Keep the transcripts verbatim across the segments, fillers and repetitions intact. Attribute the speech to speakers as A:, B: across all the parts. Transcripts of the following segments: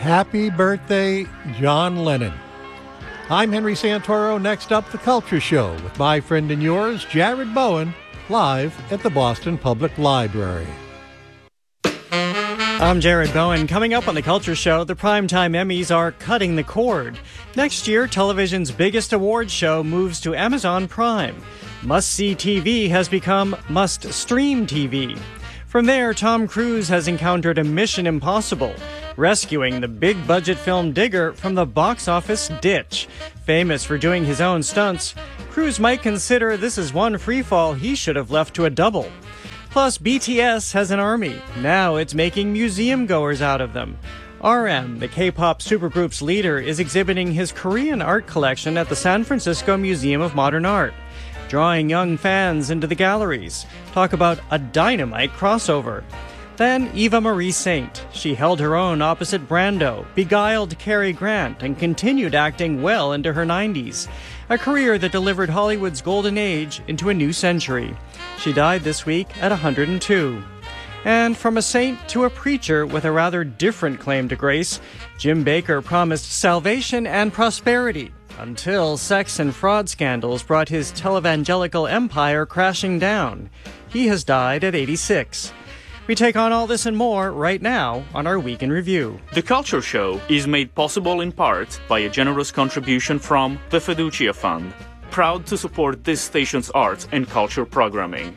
A: Happy birthday, John Lennon. I'm Henry Santoro. Next up, The Culture Show with my friend and yours, Jared Bowen, live at the Boston Public Library.
B: I'm Jared Bowen. Coming up on The Culture Show, the Primetime Emmys are cutting the cord. Next year, television's biggest award show moves to Amazon Prime. Must-see T V has become must-stream T V. From there, Tom Cruise has encountered a mission impossible, rescuing the big-budget film Digger from the box office ditch. Famous for doing his own stunts, Cruise might consider this is one freefall he should have left to a double. Plus, B T S has an army. Now it's making museum-goers out of them. R M, the K-pop supergroup's leader, is exhibiting his Korean art collection at the San Francisco Museum of Modern Art, drawing young fans into the galleries. Talk about a dynamite crossover. Then Eva Marie Saint. She held her own opposite Brando, beguiled Cary Grant, and continued acting well into her nineties. A career that delivered Hollywood's golden age into a new century. She died this week at one hundred two. And from a saint to a preacher with a rather different claim to grace, Jim Bakker promised salvation and prosperity until sex and fraud scandals brought his televangelical empire crashing down. He has died at eighty-six. We take on all this and more right now on our Week in Review.
C: The Culture Show is made possible in part by a generous contribution from the Fiducia Fund, proud to support this station's arts and culture programming.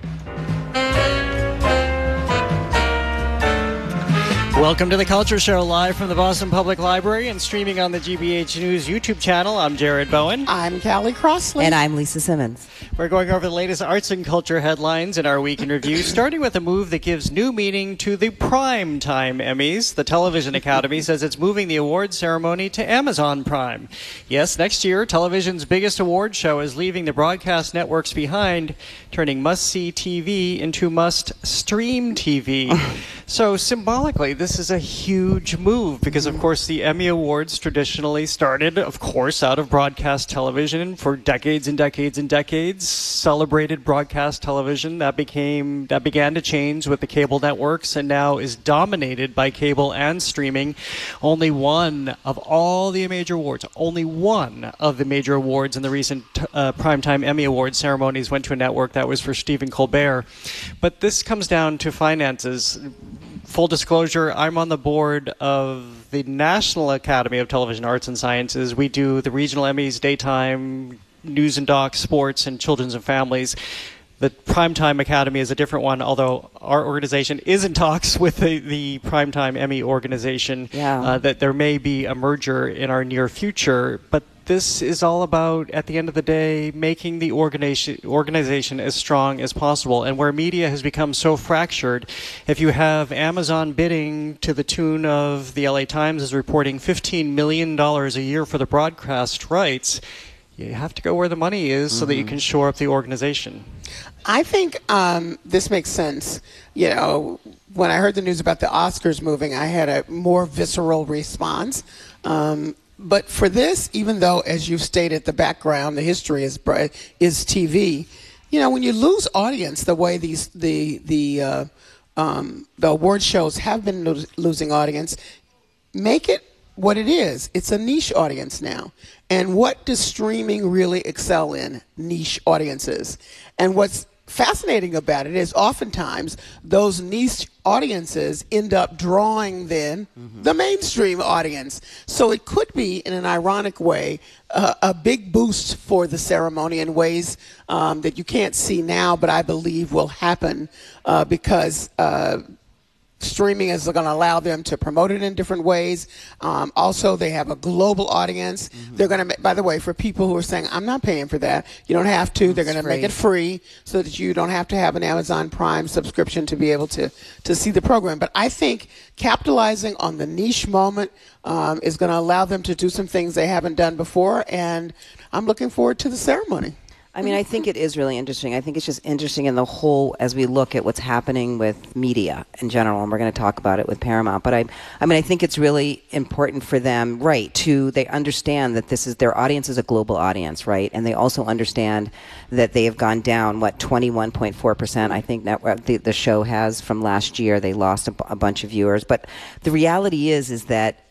B: Welcome to The Culture Show, live from the Boston Public Library and streaming on the G B H News YouTube channel. I'm Jared Bowen.
D: I'm Callie Crossley.
E: And I'm Lisa Simmons.
B: We're going over the latest arts and culture headlines in our Week in Review, starting with a move that gives new meaning to the Primetime Emmys. The Television Academy says it's moving the award ceremony to Amazon Prime. Yes, next year, television's biggest award show is leaving the broadcast networks behind, turning must-see T V into must-stream T V. So symbolically, this is a huge move because, of course, the Emmy Awards traditionally started, of course, out of broadcast television for decades and decades and decades. Celebrated broadcast television that became that began to change with the cable networks and now is dominated by cable and streaming. Only one of all the major awards, only one of the major awards in the recent uh, Primetime Emmy Awards ceremonies went to a network. That was for Stephen Colbert. But this comes down to finances. Full disclosure, I'm on the board of the National Academy of Television Arts and Sciences. We do the regional Emmys, daytime, news and doc, sports, and children's and families. The Primetime Academy is a different one, although our organization is in talks with the, the Primetime Emmy organization.
E: Yeah.
B: Uh, that there may be a merger in our near future. But this is all about, at the end of the day, making the organization, organization as strong as possible. And where media has become so fractured, if you have Amazon bidding to the tune of, the L A Times is reporting fifteen million dollars a year for the broadcast rights, you have to go where the money is mm-hmm. so that you can shore up the organization.
D: I think um, this makes sense. You know, when I heard the news about the Oscars moving, I had a more visceral response. Um, but for this, even though, as you've stated, the background, the history is is T V, you know, when you lose audience the way these the the uh, um, the award shows have been lo- losing audience, make it what it is. It's a niche audience now. And what does streaming really excel in? Niche audiences. And what's fascinating about it is oftentimes those niche audiences end up drawing then mm-hmm. the mainstream audience. So it could be, in an ironic way, uh, a big boost for the ceremony in ways um, that you can't see now, but I believe will happen uh, because uh, streaming is going to allow them to promote it in different ways. Um, also, they have a global audience. Mm-hmm. They're going to, by the way, for people who are saying, I'm not paying for that, you don't have to. They're going to make it free so that you don't have to have an Amazon Prime subscription to be able to, to see the program. But I think capitalizing on the niche moment um, is going to allow them to do some things they haven't done before. And I'm looking forward to the ceremony.
E: I mean, I think it is really interesting. I think it's just interesting in the whole, as we look at what's happening with media in general, and we're going to talk about it with Paramount. But I, I mean, I think it's really important for them, right, to, they understand that this is, their audience is a global audience, right? And they also understand that they have gone down, what, twenty-one point four percent, I think that the, the show has from last year. They lost a, a bunch of viewers. But the reality is, is that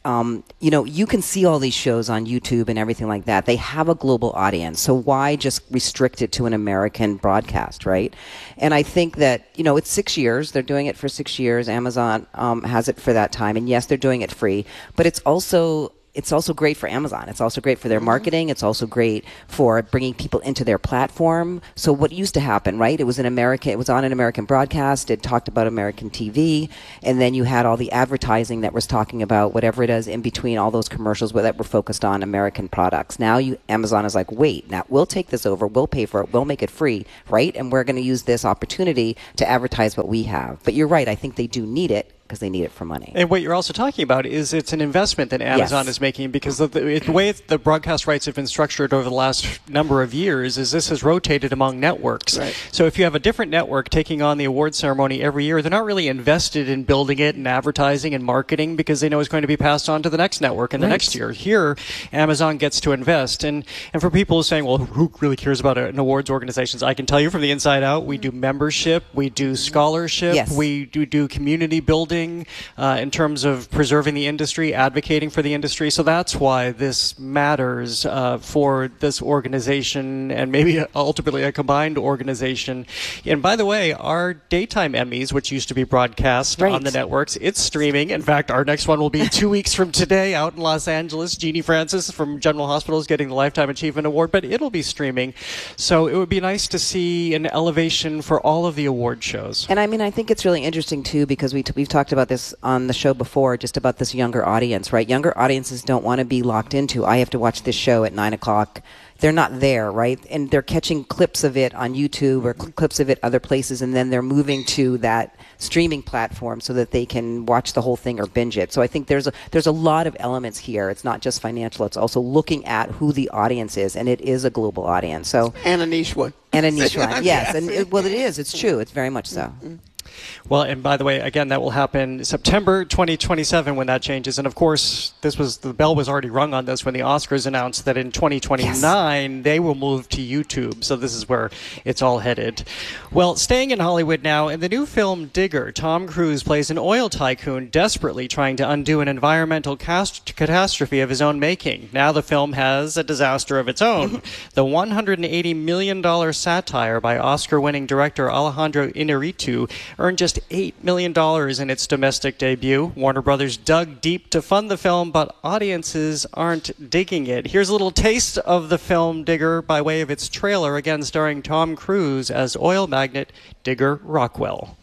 E: um, you know, you can see all these shows on YouTube and everything like that. They have a global audience. So why just restrict it to an American broadcast, right? And I think that, you know, it's six years. They're doing it for six years. Amazon um, has it for that time. And yes, they're doing it free. But it's also... It's also great for Amazon. It's also great for their marketing. It's also great for bringing people into their platform. So what used to happen, right? It was an American, it was on an American broadcast. It talked about American T V. And then you had all the advertising that was talking about whatever it is in between all those commercials that were focused on American products. Now you, Amazon is like, wait, now we'll take this over. We'll pay for it. We'll make it free, right? And we're going to use this opportunity to advertise what we have. But you're right. I think they do need it, because they need it for money.
B: And what you're also talking about is it's an investment that Amazon
E: yes.
B: is making, because of the, the way the broadcast rights have been structured over the last number of years is this has rotated among networks.
D: Right.
B: So if you have a different network taking on the award ceremony every year, they're not really invested in building it and advertising and marketing, because they know it's going to be passed on to the next network in the
E: right.
B: next year. Here, Amazon gets to invest. And, and for people saying, well, who really cares about an awards organizations? I can tell you from the inside out, we do membership, we do scholarship,
E: yes.
B: we do, do community building, uh, in terms of preserving the industry, advocating for the industry. So that's why this matters uh, for this organization, and maybe ultimately a combined organization. And by the way, our daytime Emmys, which used to be broadcast
E: right.
B: on the networks, it's streaming. In fact, our next one will be two weeks from today out in Los Angeles. Jeannie Francis from General Hospital is getting the Lifetime Achievement Award, but it'll be streaming. So it would be nice to see an elevation for all of the award shows.
E: And I mean, I think it's really interesting, too, because we t- we've talked about this on the show before, just about this younger audience, right? Younger audiences don't want to be locked into, I have to watch this show at nine o'clock. They're not there, right? And they're catching clips of it on YouTube or cl- clips of it other places, and then they're moving to that streaming platform so that they can watch the whole thing or binge it. So I think there's a, there's a lot of elements here. It's not just financial. It's also looking at who the audience is, and it is a global audience. So
D: And a niche one.
E: And a niche one, yes. And it, well, it is. It's true. It's very much so.
D: Mm-hmm.
B: Well, and by the way, again, that will happen September twenty twenty-seven when that changes. And of course, this was the bell was already rung on this when the Oscars announced that in twenty twenty-nine yes. they will move to YouTube. So this is where it's all headed. Well, staying in Hollywood now, in the new film Digger, Tom Cruise plays an oil tycoon desperately trying to undo an environmental cast- catastrophe of his own making. Now the film has a disaster of its own. The one hundred eighty million dollars satire by Oscar-winning director Alejandro Inarritu earned just eight million dollars in its domestic debut. Warner Brothers dug deep to fund the film, but audiences aren't digging it. Here's a little taste of the film Digger by way of its trailer, again starring Tom Cruise as oil magnate Digger Rockwell.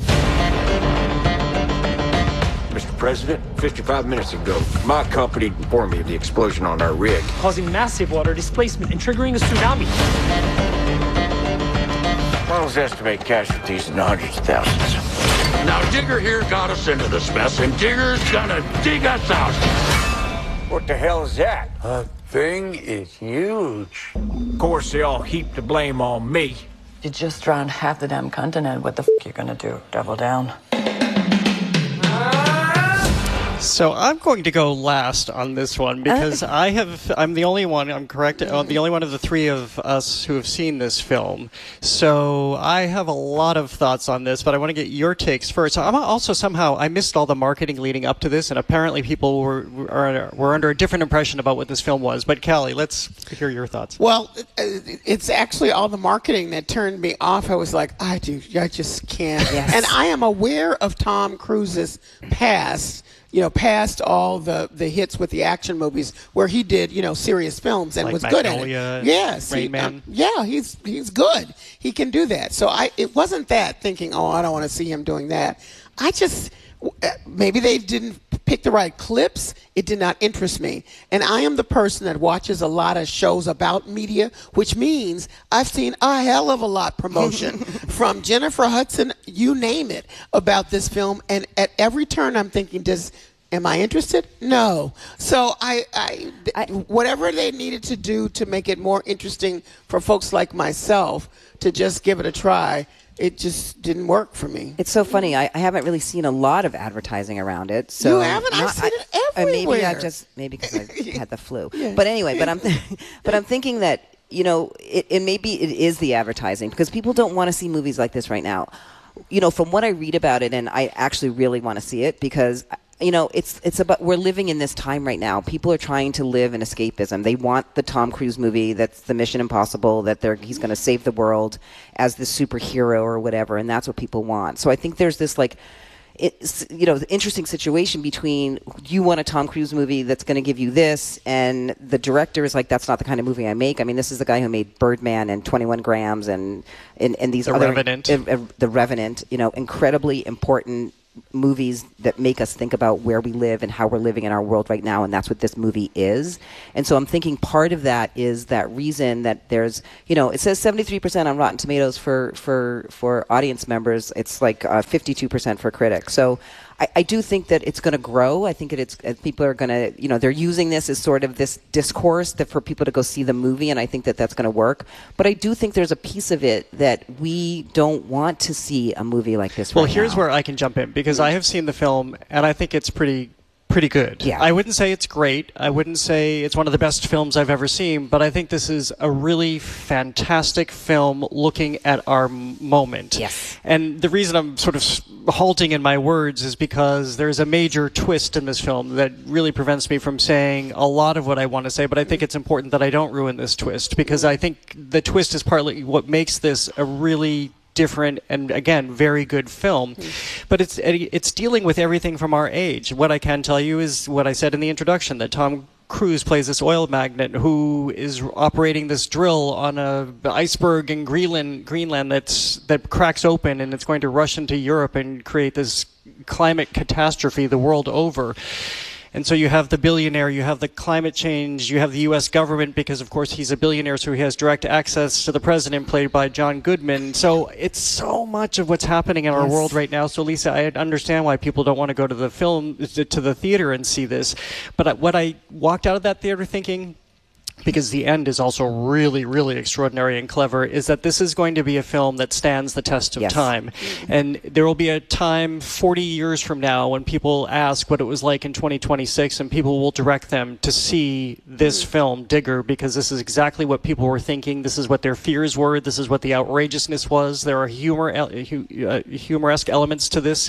F: Mister President, fifty-five minutes ago, my company informed me of the explosion on our rig,
G: causing massive water displacement and triggering a tsunami.
F: Models estimate casualties in the hundreds of thousands.
H: Now, Digger here got us into this mess, and Digger's gonna dig us out.
F: What the hell is that?
H: That thing is huge.
F: Of course, they all heap the blame on me.
I: You just drowned half the damn continent. What the f*** you gonna do? Double down?
B: So I'm going to go last on this one because uh, I have, I'm the only one, I'm correct, uh, the only one of the three of us who have seen this film. So I have a lot of thoughts on this, but I want to get your takes first. I'm also somehow, I missed all the marketing leading up to this, and apparently people were, were, were under a different impression about what this film was. But Callie, let's hear your thoughts.
D: Well, it's actually all the marketing that turned me off. I was like, I do, I just can't.
E: Yes.
D: And I am aware of Tom Cruise's past. You know, past all the, the hits with the action movies where he did, you know, serious films and
B: like
D: was
B: Magnolia,
D: good at it. Yes.
B: Rain
D: he,
B: Man.
D: Uh, yeah, he's he's good. He can do that. So I it wasn't that thinking, oh, I don't want to see him doing that. I just, maybe they didn't pick the right clips. It did not interest me. And I am the person that watches a lot of shows about media, which means I've seen a hell of a lot promotion from Jennifer Hudson, you name it, about this film. And at every turn I'm thinking, does am I interested? No. So I, I, I whatever they needed to do to make it more interesting for folks like myself to just give it a try, it just didn't work for me.
E: It's so funny. I, I haven't really seen a lot of advertising around it. So
D: you haven't? I've seen it everywhere.
E: Uh, maybe I just maybe because I had the flu.
D: Yeah.
E: But anyway, but I'm th- but I'm thinking that you know it, it maybe it is the advertising because people don't want to see movies like this right now. You know, from what I read about it, and I actually really want to see it because you know, it's it's about we're living in this time right now. People are trying to live in escapism. They want the Tom Cruise movie that's the Mission Impossible, that they're he's going to save the world as the superhero or whatever, and that's what people want. So I think there's this like, it's, you know, the interesting situation between you want a Tom Cruise movie that's going to give you this, and the director is like, that's not the kind of movie I make. I mean, this is the guy who made Birdman and twenty-one grams and and, and these
B: The
E: other
B: Revenant.
E: Uh, uh, The Revenant, you know, incredibly important movies that make us think about where we live and how we're living in our world right now, and that's what this movie is. And so I'm thinking part of that is that reason that there's, you know, it says seventy-three percent on Rotten Tomatoes for for for audience members. It's like uh, fifty-two percent for critics. So I, I do think that it's going to grow. I think that it's uh, people are going to, you know, they're using this as sort of this discourse that for people to go see the movie, and I think that that's going to work. But I do think there's a piece of it that we don't want to see a movie like this.
B: Well,
E: right
B: here's
E: now.
B: where I can jump in, because I have seen the film, and I think it's pretty pretty good.
E: Yeah.
B: I wouldn't say it's great. I wouldn't say it's one of the best films I've ever seen, but I think this is a really fantastic film looking at our m- moment.
E: Yes.
B: And the reason I'm sort of halting in my words is because there's a major twist in this film that really prevents me from saying a lot of what I want to say, but I think it's important that I don't ruin this twist, because I think the twist is partly what makes this a really different and, again, very good film. But it's it's dealing with everything from our age. What I can tell you is what I said in the introduction, that Tom Cruise plays this oil magnate who is operating this drill on a iceberg in Greenland, Greenland that's that cracks open, and it's going to rush into Europe and create this climate catastrophe the world over. And so you have the billionaire, you have the climate change, you have the U S government, because, of course, he's a billionaire, so he has direct access to the president, played by John Goodman. So it's so much of what's happening in our
E: Yes.
B: world right now. So, Lisa, I understand why people don't want to go to the film, to the theater and see this. But what I walked out of that theater thinking, because the end is also really, really extraordinary and clever, is that this is going to be a film that stands the test of
E: Yes.
B: time. And there will be a time forty years from now when people ask what it was like in twenty twenty-six, and people will direct them to see this film, Digger, because this is exactly what people were thinking. This is what their fears were. This is what the outrageousness was. There are humor, uh, humoresque elements to this.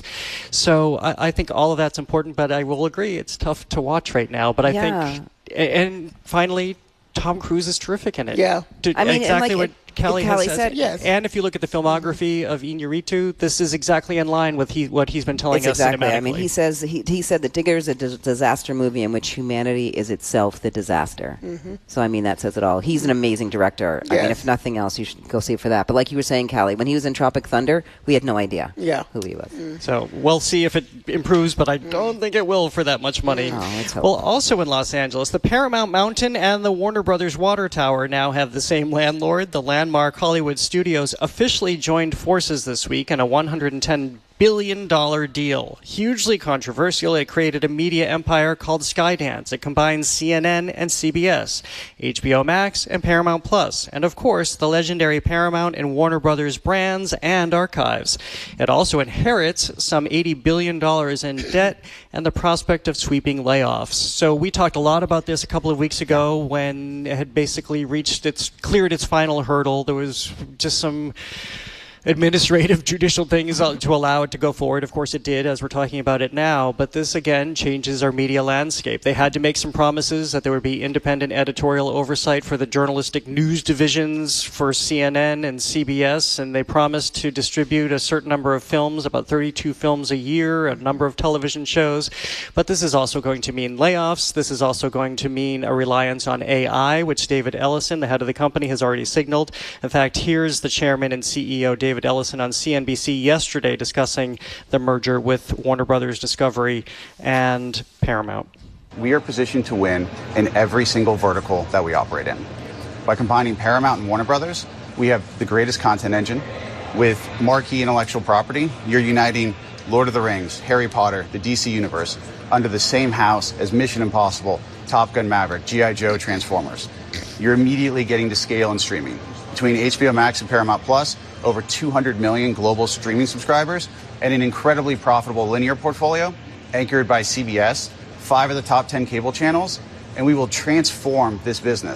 B: So I, I think all of that's important, but I will agree it's tough to watch right now. But I
E: Yeah.
B: think, and finally, Tom Cruise is terrific in it.
D: Yeah.
B: To-
E: I mean, and
B: exactly
E: like
B: what
E: it-
B: Kelly,
E: Kelly
B: has
E: said,
D: yes.
B: And if you look at the filmography of Iñárritu, this is exactly in line with he, what he's been telling
E: It's
B: us
E: exactly.
B: cinematically.
E: I mean, he says he, he said that Digger is a dis- disaster movie in which humanity is itself the disaster. Mm-hmm. So I mean, that says it all. He's an amazing director. I mean,
D: Yes.
E: if nothing else, you should go see it for that. But like you were saying, Callie, when he was in Tropic Thunder, we had no idea
D: Yeah.
E: who he was.
B: So we'll see if it improves, but I don't think it will for that much money.
E: Oh, let's hope.
B: Well, also in Los Angeles, the Paramount Mountain and the Warner Brothers Water Tower now have the same landlord. The landmark Hollywood Studios officially joined forces this week in a one hundred ten billion dollars deal. Hugely controversial, it created a media empire called Skydance. It combines C N N and C B S, H B O Max and Paramount Plus, and of course the legendary Paramount and Warner Brothers brands and archives. It also inherits some eighty billion dollars in debt and the prospect of sweeping layoffs. So we talked a lot about this a couple of weeks ago when it had basically reached its, cleared its final hurdle. There was just some administrative, judicial things to allow it to go forward. Of course it did, as we're talking about it now. But this, again, changes our media landscape. They had to make some promises that there would be independent editorial oversight for the journalistic news divisions for C N N and C B S, and they promised to distribute a certain number of films, about thirty-two films a year, a number of television shows. But this is also going to mean layoffs. This is also going to mean a reliance on A I, which David Ellison, the head of the company, has already signaled. In fact, here's the chairman and C E O, David Ellison, on C N B C yesterday discussing the merger with Warner Brothers Discovery and Paramount.
J: We are positioned to win in every single vertical that we operate in. By combining Paramount and Warner Brothers, we have the greatest content engine. With marquee intellectual property, you're uniting Lord of the Rings, Harry Potter, the D C Universe, under the same house as Mission Impossible, Top Gun Maverick, G I Joe, Transformers. You're immediately getting to scale in streaming. Between H B O Max and Paramount Plus, over two hundred million global streaming subscribers, and an incredibly profitable linear portfolio anchored by C B S, five of the top ten cable channels, and we will transform this business.
E: Mm.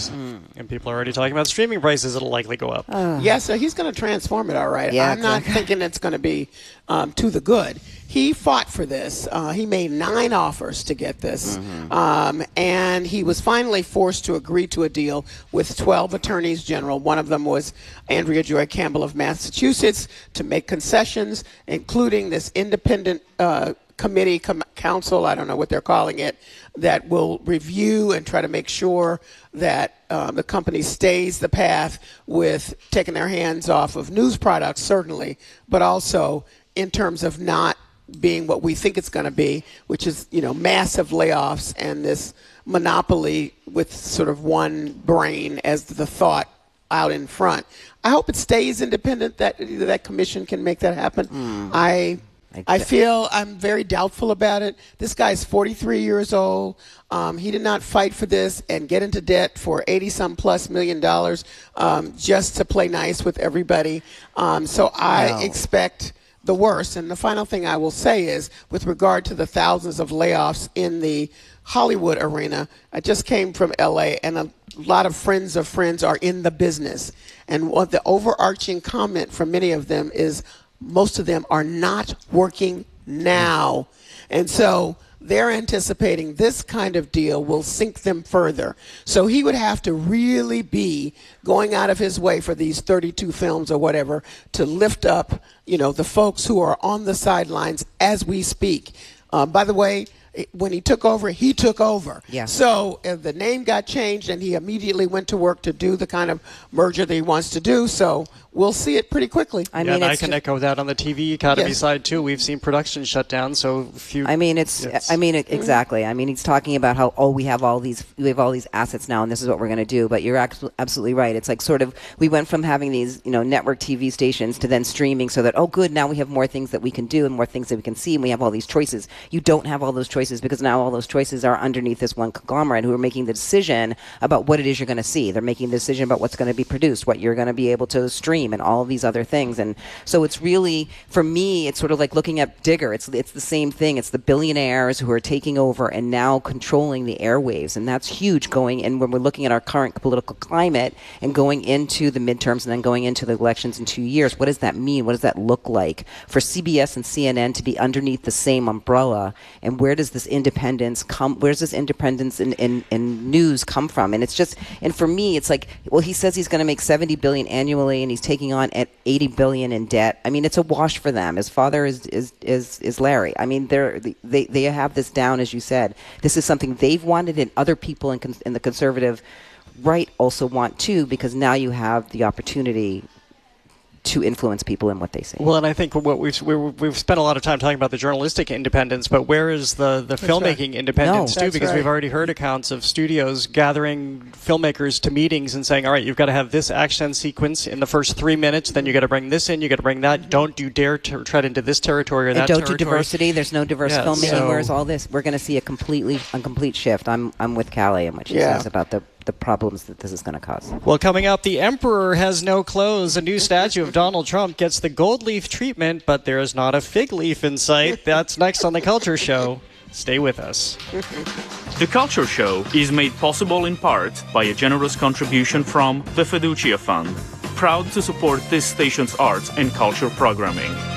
B: And people are already talking about streaming prices that'll likely go up.
D: Uh. Yeah, so he's going to transform it all right.
E: Yeah,
D: I'm not
E: exactly.
D: thinking it's going to be um, to the good. He fought for this. Uh, he made nine offers to get this. Mm-hmm. Um, and he was finally forced to agree to a deal with twelve attorneys general. One of them was Andrea Joy Campbell of Massachusetts, to make concessions, including this independent uh, committee, com- council, I don't know what they're calling it, that will review and try to make sure that um, the company stays the path with taking their hands off of news products, certainly, but also in terms of not being what we think it's going to be, which is, you know, massive layoffs and this monopoly with sort of one brain as the thought out in front. I hope it stays independent, that that commission can make that happen. Mm. I I feel I'm very doubtful about it. This guy's forty-three years old. Um, he did not fight for this and get into debt for eighty-some plus million dollars um, just to play nice with everybody. Um, so I
E: No.
D: expect the worst. And the final thing I will say is, with regard to the thousands of layoffs in the Hollywood arena, I just came from L A, and a lot of friends of friends are in the business. And what the overarching comment from many of them is, most of them are not working now. And so they're anticipating this kind of deal will sink them further. So he would have to really be going out of his way for these thirty-two films or whatever to lift up, you know, the folks who are on the sidelines as we speak. Uh, by the way, when he took over, he took over.
E: Yeah.
D: So uh, the name got changed, and he immediately went to work to do the kind of merger that he wants to do. So we'll see it pretty quickly.
E: I
B: yeah,
E: mean,
B: and I
E: it's
B: can
E: just-
B: echo that on the T V Academy
D: Yes.
B: side too. We've seen production shut down, so few.
E: I mean, it's.
B: Yes.
E: I mean, it, exactly. I mean, he's talking about how oh, we have all these, we have all these assets now, and this is what we're going to do. But you're ac- absolutely right. It's like sort of we went from having these, you know, network T V stations to then streaming, so that oh, good, now we have more things that we can do and more things that we can see, and we have all these choices. You don't have all those choices because now all those choices are underneath this one conglomerate who are making the decision about what it is you're going to see. They're making the decision about what's going to be produced, what you're going to be able to stream, and all of these other things. And so it's really, for me, it's sort of like looking at Digger. It's it's the same thing. It's the billionaires who are taking over and now controlling the airwaves, and that's huge. Going and when we're looking at our current political climate and going into the midterms and then going into the elections in two years, what does that mean? What does that look like for C B S and C N N to be underneath the same umbrella? And where does this independence come? Where's this independence in, in, in news come from? And it's just, and for me, it's like, well, he says he's going to make seventy billion dollars annually, and he's taking on at eighty billion dollars in debt. I mean, it's a wash for them. His father is is is, is Larry. I mean, they're they they have this down, as you said. This is something they've wanted, and other people in, cons- in the conservative right also want too, because now you have the opportunity to influence people in what they say.
B: Well, and I think what we've we're, we've spent a lot of time talking about the journalistic independence, but where is the, the filmmaking
D: right.
B: independence
E: No.
B: too?
D: That's
B: Because
D: right.
B: we've already heard accounts of studios gathering filmmakers to meetings and saying, "All right, you've got to have this action sequence in the first three minutes. Then you got to bring this in. You got to bring that. Don't you dare to tread into this territory or
E: and
B: that
E: don't
B: territory."
E: do diversity. There's no diverse
B: Yeah,
E: filmmaking.
B: so-
E: Where's all this? We're going to see a completely a complete shift. I'm I'm with Callie and what she
D: Yeah.
E: says about the the problems that this is going to cause.
B: Well, coming up, the Emperor has no clothes. A new statue of Donald Trump gets the gold leaf treatment, but there is not a fig leaf in sight. That's next on The Culture Show. Stay with us.
C: The Culture Show is made possible in part by a generous contribution from the Fiducia Fund, proud to support this station's arts and culture programming.